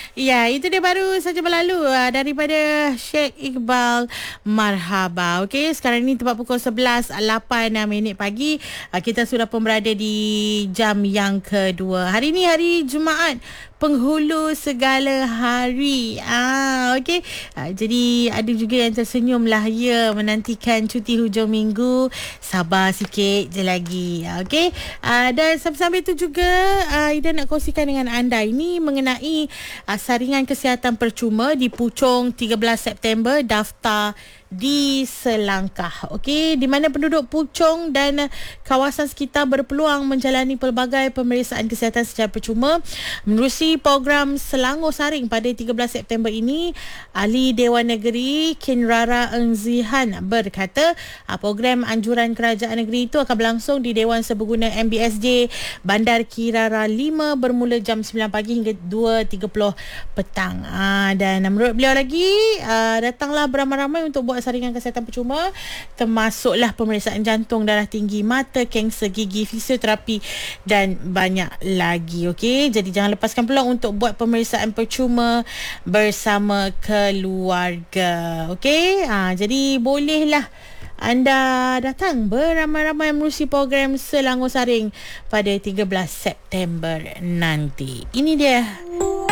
Ya, itu dia baru saja berlalu daripada Sheikh Iqbal Marhaba. Okey, sekarang ni tepat pukul 11.08 pagi. Kita sudah pun berada di jam yang kedua. Hari ni hari Jumaat, penghulu segala hari. Okey. Jadi ada juga yang tersenyum lah ya, menantikan cuti hujung minggu. Sabar sikit je lagi. Okey. Dan sambil-sambil tu juga Ida nak kongsikan dengan anda ini mengenai saringan kesihatan percuma di Puchong 13 September, daftar di selangkah. Okey, di mana penduduk Puchong dan kawasan sekitar berpeluang menjalani pelbagai pemeriksaan kesihatan secara percuma menerusi program Selangor Saring pada 13 September ini. Ahli Dewan Negeri Kinrara Eng Zihan berkata program anjuran kerajaan negeri itu akan berlangsung di Dewan Serbaguna MBSJ Bandar Kirara 5 bermula jam 9 pagi hingga 2.30 petang. Dan menurut beliau lagi, datanglah beramai-ramai untuk buat saringan kesihatan percuma, termasuklah pemeriksaan jantung, darah tinggi, mata, kanser gigi, fisioterapi dan banyak lagi. Okey, jadi jangan lepaskan peluang untuk buat pemeriksaan percuma bersama keluarga. Okey, jadi bolehlah anda datang beramai-ramai menerusi program Selangor Saring pada 13 September nanti. Ini dia